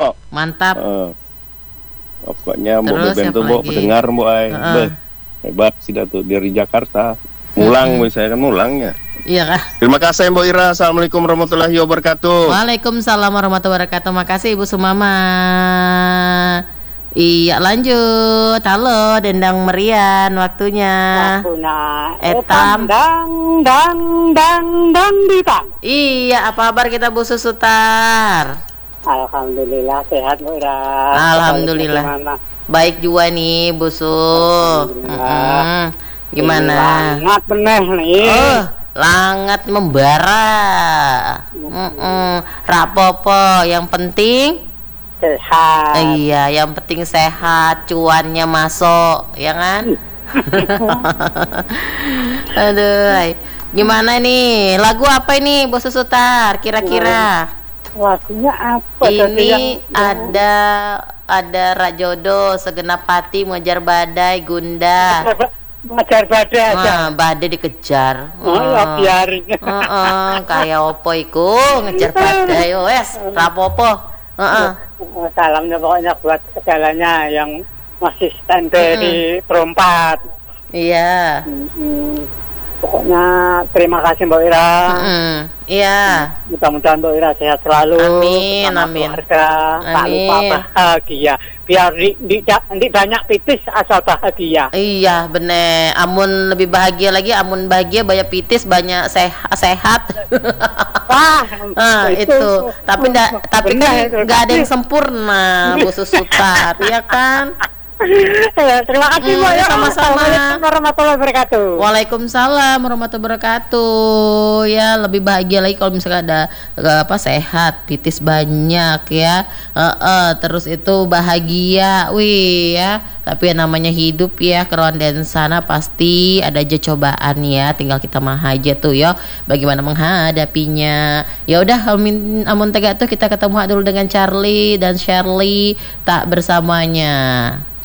Mbok. Mantap. Pokoknya Mbok Terus Bento siapa Mbok lagi? pendengar Mbok ay. Hebat sudah tuh dari Jakarta. Mulang saya kan mulangnya. Iya kah? Terima kasih Mbok Ira. Assalamualaikum warahmatullahi wabarakatuh. Waalaikumsalam warahmatullahi wabarakatuh. Makasih Ibu Sumama. Iya lanjut. Halo Dendang Merian waktunya. Etam. Dang ditang. Iya, apa kabar kita Bu Susutar? Alhamdulillah sehat Bu Ira. Alhamdulillah. Baik juga nih Bu Su. Gimana? Sangat bener nih. Langat membara. Rapopo, yang penting sehat. Iya, yang penting sehat, cuannya masuk, ya kan? Aduh, gimana nih? Lagu apa ini, Bos Susutar? Kira-kira? Lagunya apa? Ini ada Rajodo, Segenap Hati, Mengejar Badai, Gunda. Mengejar badai aja. Badai dikejar. Biarin. Kayak opo iku ngejar badai wes, rapopo. Salamnya pokoknya buat segalanya yang masih standby di perempat. Iya. Pokoknya terima kasih Mbak Ira. Iya. Mudah-mudahan Mbak Ira sehat selalu. Amin, amin. Keluarga, tak lupa bahagia. Biar di banyak pitis asal bahagia. Iya, bener. Amun lebih bahagia lagi, amun bahagia banyak pitis, banyak sehat. Wah, itu. Tapi nggak ada yang sempurna, Bu Susutar, ya kan? Terima kasih Mbak ya. Sama-sama. Assalamualaikum warahmatullahi wabarakatuh. Waalaikumsalam warahmatullahi wabarakatuh. Ya, lebih bahagia lagi kalau misalnya ada sehat, pitis banyak ya. Terus itu bahagia. Wih ya. Tapi yang namanya hidup ya, keruan dan sana pasti ada aja cobaan ya. Tinggal kita mah aja tuh ya bagaimana menghadapinya. Ya udah, amun tega tuh kita ketemu dulu dengan Charlie dan Shirley tak bersamanya.